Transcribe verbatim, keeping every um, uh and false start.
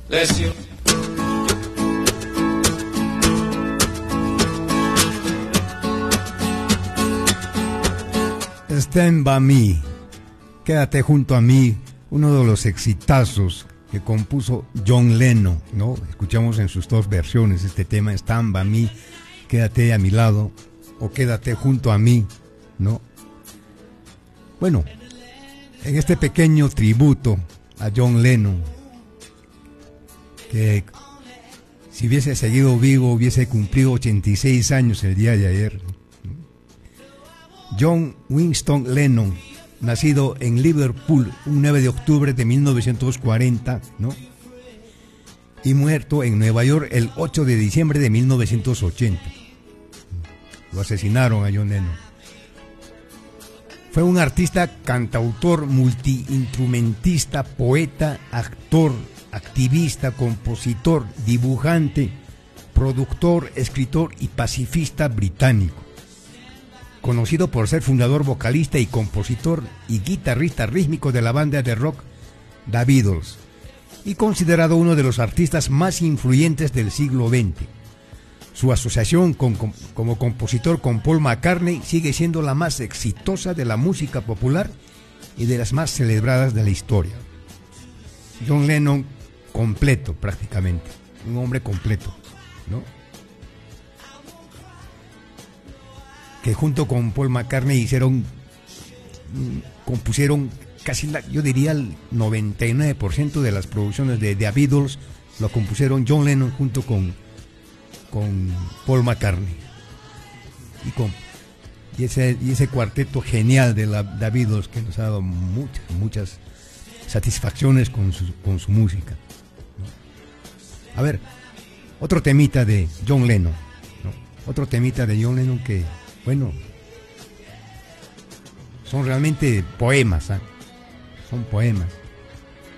lesión. Stand by me, quédate junto a mí, uno de los exitazos que compuso John Lennon, ¿no? Escuchamos en sus dos versiones este tema, Stand by me, quédate a mi lado, o quédate junto a mí, ¿no? Bueno, en este pequeño tributo a John Lennon, que si hubiese seguido vivo hubiese cumplido ochenta y seis años el día de ayer. John Winston Lennon, nacido en Liverpool un nueve de octubre de mil novecientos cuarenta, ¿no? Y muerto en Nueva York el ocho de diciembre de mil novecientos ochenta. Lo asesinaron a John Lennon. Fue un artista, cantautor, multiinstrumentista, poeta, actor, activista, compositor, dibujante, productor, escritor y pacifista británico. Conocido por ser fundador, vocalista y compositor y guitarrista rítmico de la banda de rock The Beatles, y considerado uno de los artistas más influyentes del siglo veinte. Su asociación con, con, como compositor con Paul McCartney sigue siendo la más exitosa de la música popular y de las más celebradas de la historia. John Lennon completo prácticamente, un hombre completo, ¿no? Que junto con Paul McCartney hicieron, compusieron casi, la, yo diría el noventa y nueve por ciento de las producciones de The Beatles, lo compusieron John Lennon junto con, con Paul McCartney. Y, con, y, ese, y ese cuarteto genial de la The Beatles que nos ha dado muchas, muchas satisfacciones con su, con su música. A ver, otro temita de John Lennon, ¿no? Otro temita de John Lennon que, bueno, son realmente poemas, ¿eh? Son poemas.